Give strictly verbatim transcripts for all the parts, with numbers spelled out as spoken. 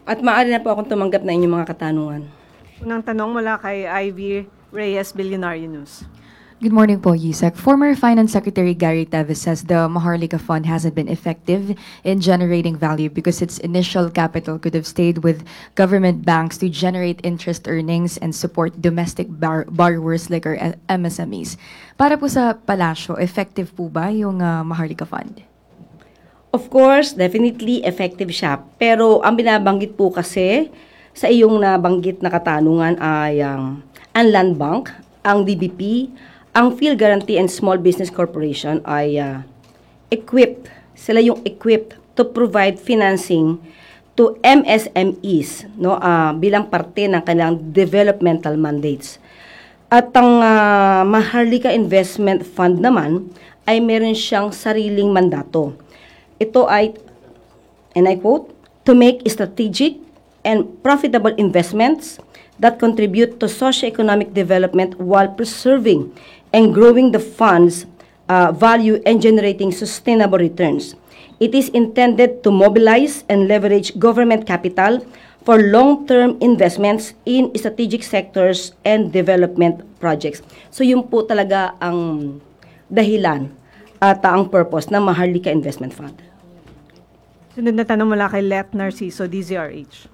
At maaari na po akong tumanggap na inyong mga katanungan. Unang tanong mula kay Ivy Reyes, Billionaire News. Good morning po, Yusek. Former Finance Secretary Gary Teves says the Maharlika Fund hasn't been effective in generating value because its initial capital could have stayed with government banks to generate interest earnings and support domestic bar borrowers like our M S M Es. Para po sa Palasyo, effective po ba yung uh, Maharlika Fund? Of course, definitely effective siya. Pero ang binabanggit po kasi sa iyong nabanggit na katanungan ay ang, ang Land Bank, ang D B P, ang Field Guarantee and Small Business Corporation ay uh, equipped, sila yung equipped to provide financing to M S M Es, no, uh, bilang parte ng kanilang developmental mandates. At ang uh, Maharlika Investment Fund naman ay meron siyang sariling mandato. Ito ay, and I quote, to make strategic and profitable investments that contribute to socio-economic development while preserving and growing the fund's uh, value and generating sustainable returns. It is intended to mobilize and leverage government capital for long-term investments in strategic sectors and development projects. So yun po talaga ang dahilan at ang purpose ng Maharlika Investment Fund. Sunod na tanong mula kay Let Narciso, D Z R H.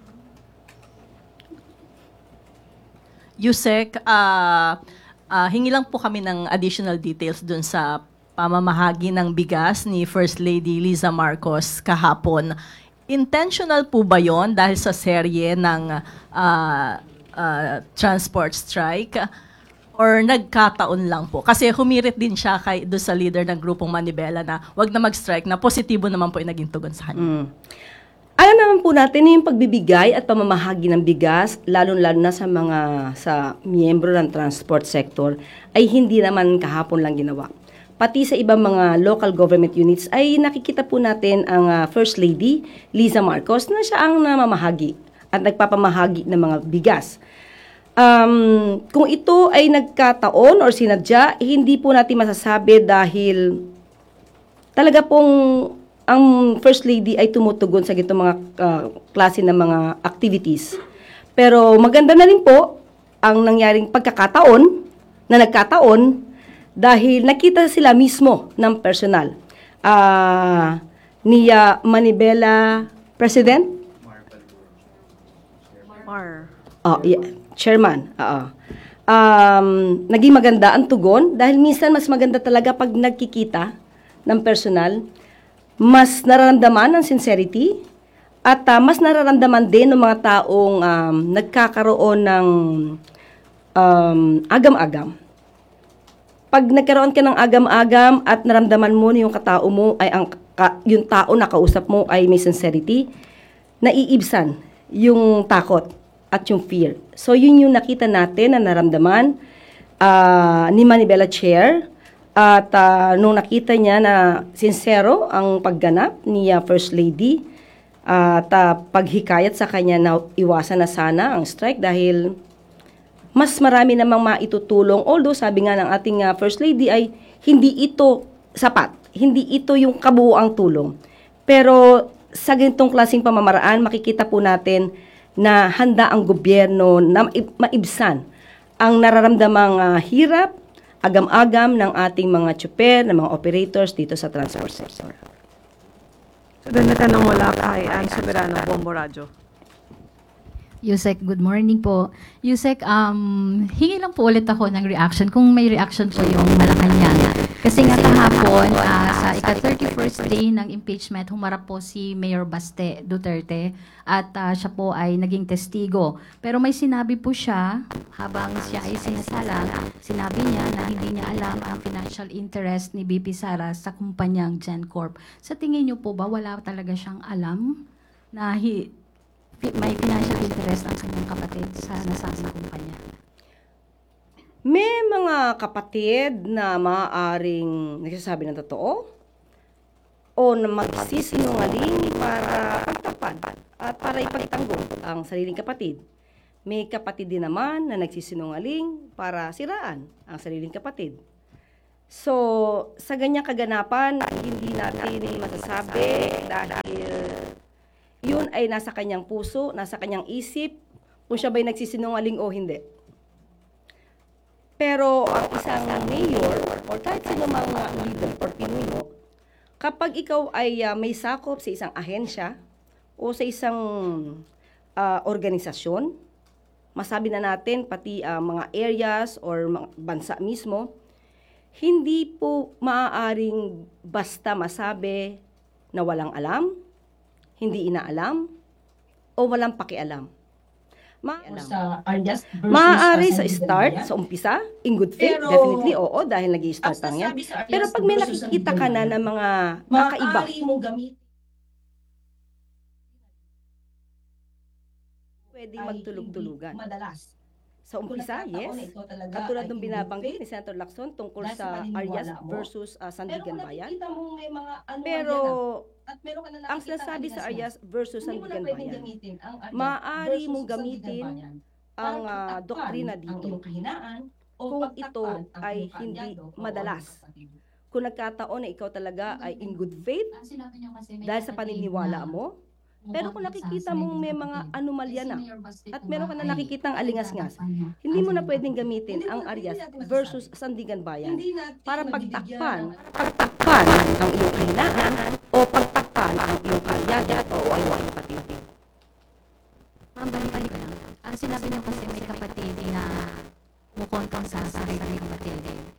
Yusek, uh, uh, hingi lang po kami ng additional details dun sa pamamahagi ng bigas ni First Lady Liza Marcos kahapon. Intentional po ba yon dahil sa serye ng uh, uh, transport strike? Or nagkataon lang po? Kasi humirit din siya kay, doon sa leader ng grupong Manibela na wag na mag-strike, na positibo naman po yung naging tugon sa kanya. Mm. Alam naman po natin yung pagbibigay at pamamahagi ng bigas, lalo-lalo na sa mga sa miyembro ng transport sector, ay hindi naman kahapon lang ginawa. Pati sa ibang mga local government units ay nakikita po natin ang uh, First Lady Liza Marcos na siya ang namamahagi at nagpapamahagi ng mga bigas. Um, kung ito ay nagkataon or sinadya, hindi po natin masasabi dahil talaga pong ang First Lady ay tumutugon sa ganitong mga uh, klase ng mga activities. Pero maganda na rin po ang nangyaring pagkakataon na nagkataon dahil nakita sila mismo ng personal. Uh, ni uh, Manibela President? Mar. Oh, yeah. Chairman. Oo. Um, naging maganda ang tugon dahil minsan mas maganda talaga pag nagkikita ng personal, mas nararamdaman ang sincerity at uh, mas nararamdaman din ng mga taong um, nagkakaroon ng um, agam-agam. Pag nagkaroon ka ng agam-agam at naramdaman mo na yung katao mo ay ang ka, yung tao na kausap mo ay may sincerity, naiibsan yung takot at yung fear. So, yun yung nakita natin na naramdaman uh, ni Manibela Chair. At uh, nung nakita niya na sincero ang pagganap ni uh, First Lady uh, at uh, paghikayat sa kanya na iwasan na sana ang strike dahil mas marami namang maitutulong. Although, sabi nga ng ating uh, First Lady ay hindi ito sapat. Hindi ito yung kabuuang tulong. Pero sa ganitong klaseng pamamaraan, makikita po natin na handa ang gobyerno na maibsan ang nararamdamang uh, hirap, agam-agam ng ating mga tsuper, ng mga operators dito sa transport sector. Sunod na tanong mula kay Ann Soberano, Bombo Radio. Yusek, good morning po. Yusek, um, hingi lang po ulit ako ng reaction, kung may reaction po yung Malacanang. Kasi nga kahapon, uh, sa ika-thirty-first day ng impeachment, humarap po si Mayor Baste Duterte at uh, siya po ay naging testigo. Pero may sinabi po siya, habang siya ay sinasala, sinabi niya na hindi niya alam ang financial interest ni B P Sara sa kumpanyang GenCorp. Sa tingin niyo po ba, wala talaga siyang alam na hi may financial interest ang kanyang kapatid sa nasabing kumpanya? May mga kapatid na maaaring nagsasabi ng totoo o na magsisinungaling para pagtapan at para ipagtanggol ang sariling kapatid. May kapatid din naman na nagsisinungaling para siraan ang sariling kapatid. So, sa ganyang kaganapan, hindi natin masasabi dahil yun Yun ay nasa kanyang puso, nasa kanyang isip, kung siya ba'y nagsisinungaling o hindi. Pero ang isang mayor or kahit sino mga leader or pinuno, kapag ikaw ay ah, may sakop sa isang ahensya o sa isang ah, organisasyon, masabi na natin pati ah, mga areas or mga bansa mismo, hindi po maaaring basta masabi na walang alam, hindi inaalam, o walang pakialam. Maalam. Sa Arias versus Maaari sa Sandigan start, Bayan. sa umpisa, in good faith, Pero, definitely, oo, dahil nag-i-start Ang lang yan. sasabi sa Arias Pero pag may versus nakikita Sandigan ka na Bayan, ng mga kakaiba, maaari mo gamitin pwedeng ay magtulog-tulugan. hindi madalas. Sa umpisa, Kung nagkataon na yes. ito talaga Katulad ay ng in binabanggit good ni Senator Lacson tungkol dahil sa sa paniniwala Arias mo. versus uh, faith, pero Sandigan kung Bayan. nakikita mo may mga ano Pero at meron ka na ang nakikita sinasabi sa alias Arias na, versus hindi mo na Sandigan pwedeng Bayan, gamitin ang Arias maaari versus mong Sandigan gamitin Bayan ang para ah, pagtakpan doktrina ang dito iyong kahinaan o kung pagtakpan ito ang ay iyong hindi kaalyado o madalas. ang kapatid. Kung nagkataon na ikaw talaga ay in good faith Ang sinabi niyo kasi may dahil sa kapatid paniniwala na mo, pero kung mukhang nakikita nagsasabi mong may ng mga kapatid. anomalya Si na Mayor Baste at po meron ba ka na ay nakikitang alingas-ngas, nagtatakpan niya hindi mo ang na kanyang pwedeng kapatid? gamitin Hindi ang mo- Arias hindi natin masasabi. versus Sandigan Bayan Hindi natin para mabibigyan pagtakpan, ng- pagtakpan ang iyong kahinaan o pagtakpan ang iyong kalyada o ang iyong kapatid. Ma'am, balik lang. Ang sinabi niyo kasi may kapatid na mukhang sa sarili ng kapatid.